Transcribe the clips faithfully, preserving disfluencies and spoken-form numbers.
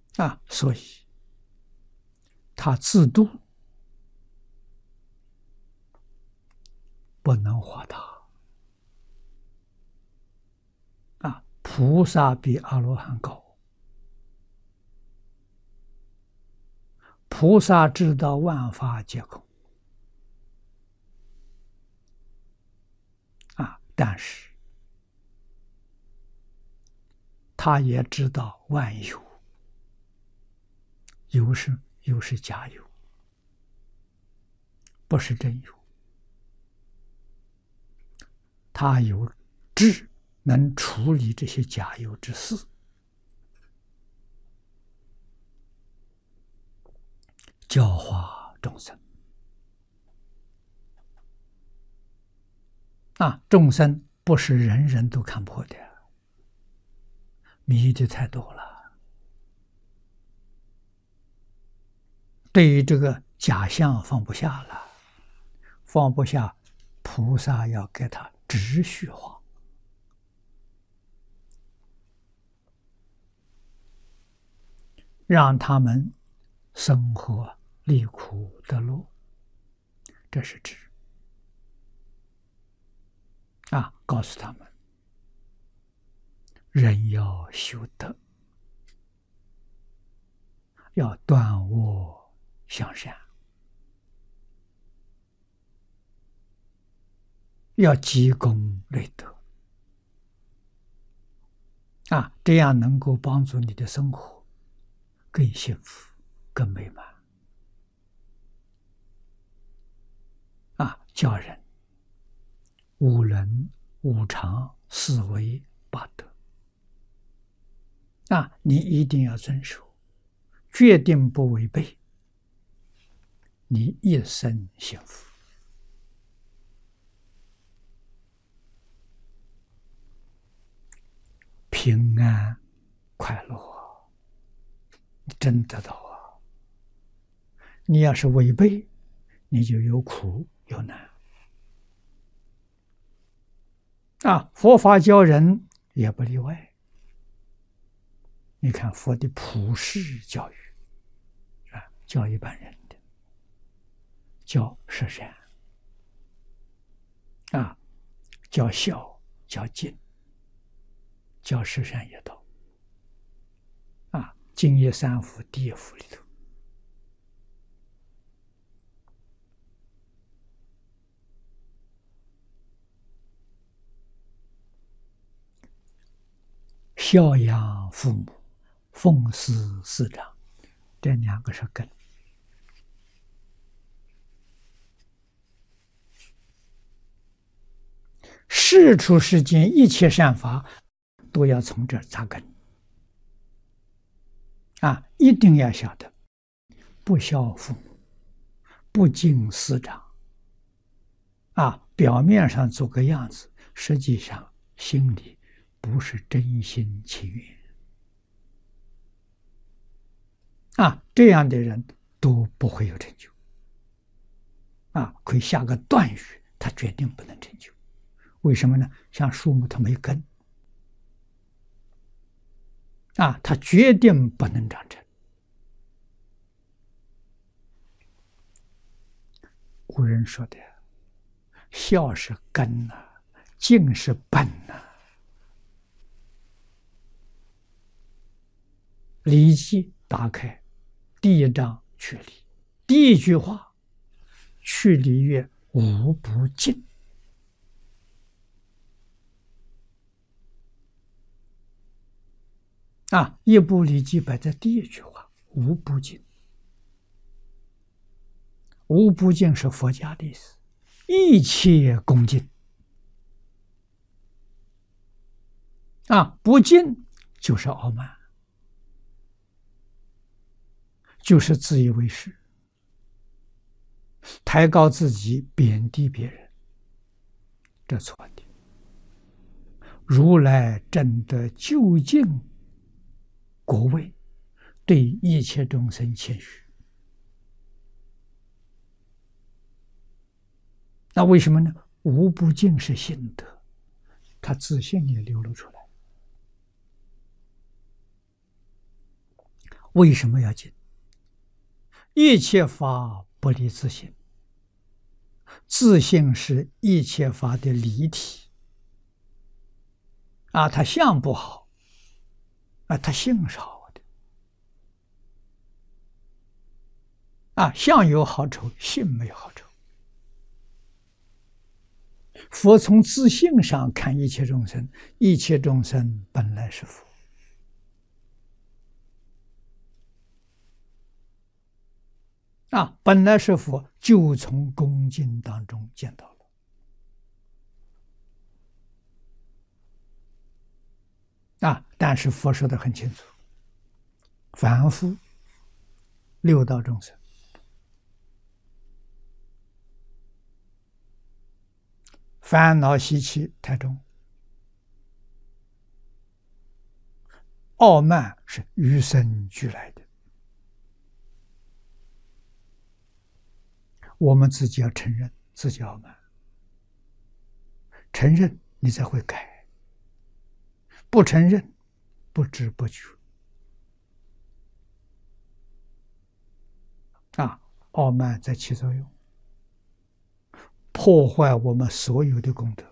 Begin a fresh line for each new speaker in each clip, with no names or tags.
啊，所以他自度不能化他。啊，菩萨比阿罗汉高。菩萨知道万法皆空，啊，但是他也知道万有，有是有是假有，不是真有。他有智，能处理这些假有之事，教化众生。啊，众生不是人人都看破的，迷的太多了。对于这个假象放不下了，放不下，菩萨要给他直续化，让他们生活离苦得乐，这是智。啊，告诉他们，人要修德，要断恶向善，要积功累德，啊，这样能够帮助你的生活更幸福、更美满。啊，教人五伦、五常、四维、八德。啊，你一定要遵守，决定不违背，你一生幸福。平安快乐，真得到啊！你要是违背，你就有苦有难。啊，佛法教人也不例外。你看佛的普世教育，啊，教一般人的，教十善，啊，教孝，教敬，教十善业道。啊，净业三福第一福里头，孝养父母，奉事师长，这两个是根。世出世间一切善法，都要从这儿扎根。啊，一定要晓得，不孝父母，不敬师长。啊，表面上做个样子，实际上心里不是真心情愿。啊，这样的人都不会有成就。啊，可以下个断语，他决定不能成就。为什么呢？像树木，它没根。啊，它决定不能长成。古人说的，孝是根呐、啊，敬是本呐、啊。《礼记》打开，第一章去礼，第一句话，去礼曰：“无不敬。”啊，一部《礼记》摆在第一句话，无不敬。无不敬是佛家的意思，一切恭敬。啊，不敬就是傲慢，就是自以为是，抬高自己，贬低别人，这错的。如来真的究竟国位，对一切众生谦虚。那为什么呢？无不敬是心得，他自信也流露出来。 为什么要进？一切法不离自性，自性是一切法的离体啊，它相不好啊，它性是好的啊，相有好丑，性没有好丑。佛从自性上看一切众生，一切众生本来是佛啊，本来是佛，就从恭敬当中见到了啊。但是佛说的很清楚，凡夫六道众生烦恼习气太重，傲慢是与生俱来的，我们自己要承认自己傲慢，承认你才会改，不承认不知不觉啊，傲慢在起作用，破坏我们所有的功德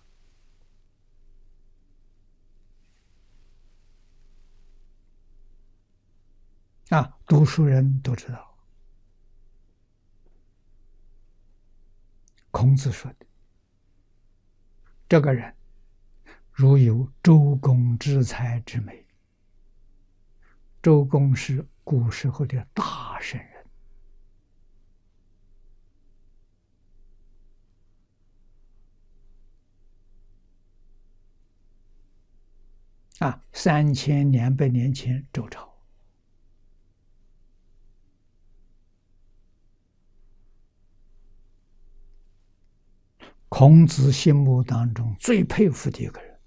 啊！读书人都知道，孔子说的，这个人如有周公之才之美。周公是古时候的大圣人啊，三千两百年前周朝。孔子心目当中最佩服的一个人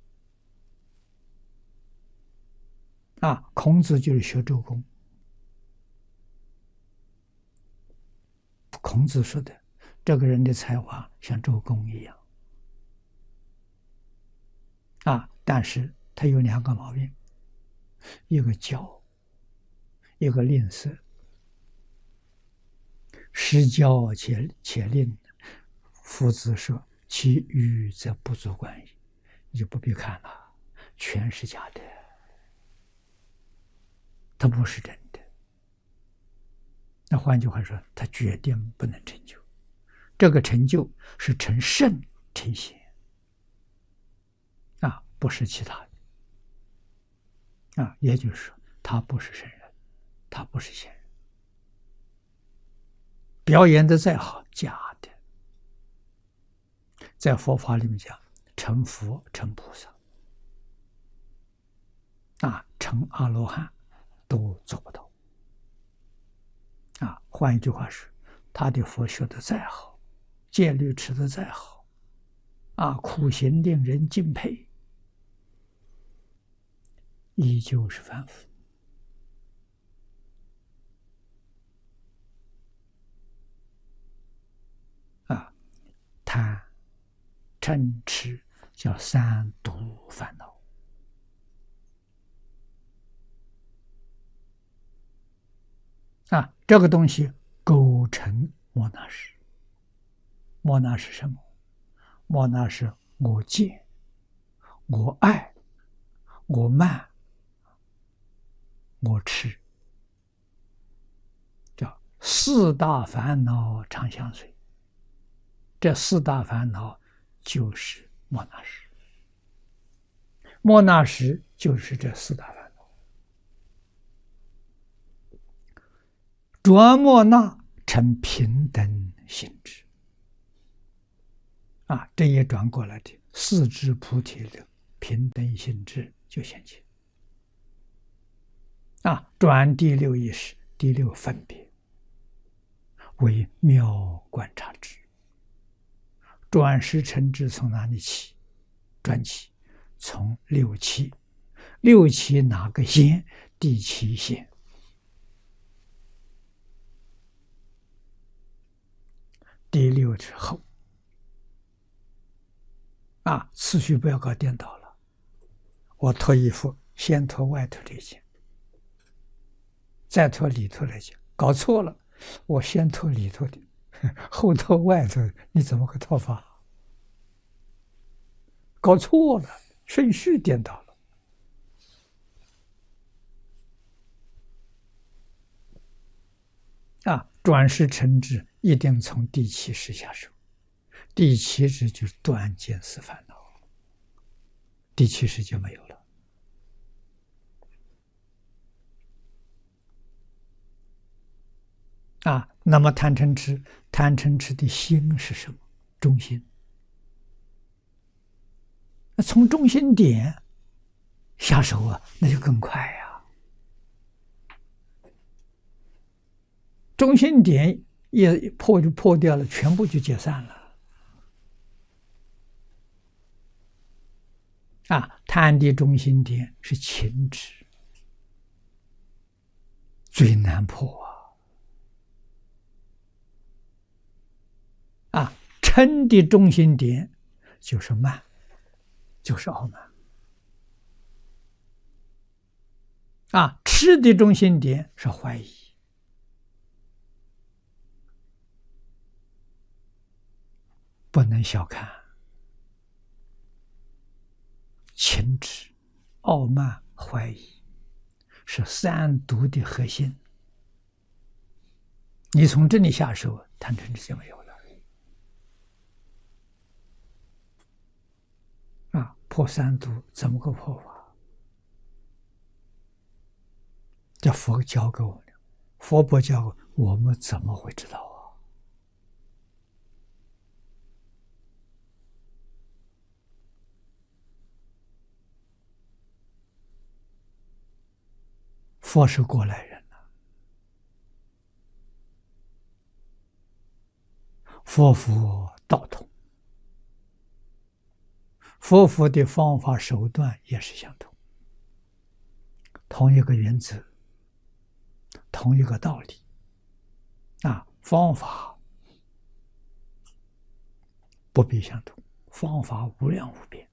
啊，孔子就是学周公。孔子说的，这个人的才华像周公一样啊，但是他有两个毛病，一个骄，一个吝啬。失骄且且吝，夫子说：“其愚则不足观矣。”你就不必看了，全是假的，它不是真的。那换句话说，他决定不能成就。这个成就是成圣成贤啊，不是其他的啊。也就是说，他不是圣人，他不是贤人。表演的再好，假的。在佛法里面讲，成佛成菩萨啊，成阿罗汉都做不到啊。换一句话说，他的佛学的再好，戒律持的再好啊，苦行令人敬佩，依旧是凡夫啊。贪嗔痴叫三毒烦恼啊，这个东西构成莫那识。莫那是什么？莫那是我见、我爱、我慢、我痴，叫四大烦恼常相随。这四大烦恼就是莫那识，莫那识就是这四大烦恼。转莫那成平等性质啊，这一转过来的四智菩提的平等性质就现前啊。转第六意识，第六分别为妙观察智。转识成智从哪里起？转起从六七，六七哪个先？第七先。第六之后啊，次序不要搞颠倒了。我脱衣服，先脱外头这件再脱里头来讲，搞错了，我先脱里头的，后脱外头，你怎么个脱法？搞错了，顺序颠倒了。啊，转世成智一定从第七识下手。第七识就是断见思烦恼，第七识就没有了。啊，那么贪嗔痴，贪嗔痴的心是什么？中心。那从中心点下手啊，那就更快呀。中心点一破就破掉了，全部就解散了。啊，贪的中心点是情执，最难破啊。啊，嗔的中心点就是慢，就是傲慢。啊，痴的中心点是怀疑。不能小看情执、傲慢、怀疑，是三毒的核心。你从这里下手，贪嗔痴就没有了。啊，破三毒怎么个破法？这佛教给我们的，佛不教我们怎么会知道啊？佛是过来人了，佛佛道同，佛佛的方法手段也是相同，同一个原则，同一个道理。啊，方法不必相同，方法无量无边。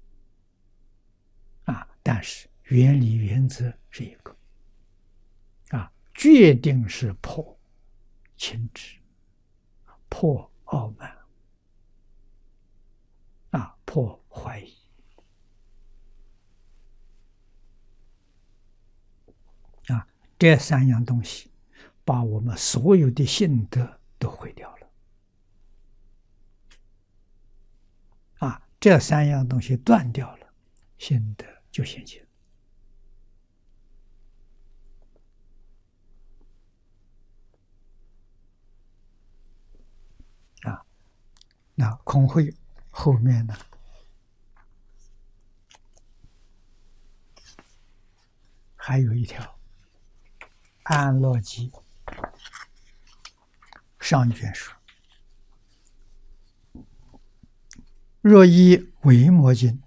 啊，但是原理原则是一个。啊，决定是破情执，破傲慢，啊，破怀疑。啊，这三样东西把我们所有的性德都毁掉了。啊，这三样东西断掉了，性德就现前。啊，那空慧后面呢，还有一条安乐集上卷说：若以维摩经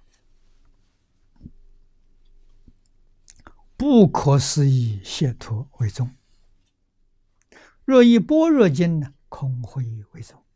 不可思议解脱为宗，若以般若经呢，空慧为宗。